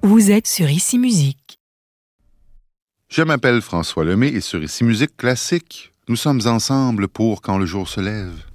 Vous êtes sur Ici Musique. Je m'appelle François Lemay et sur Ici Musique Classique, nous sommes ensemble pour Quand le jour se lève.